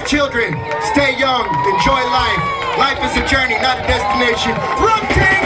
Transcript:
Children, stay young, enjoy life. Life is a journey, not a destination. Rum Ting!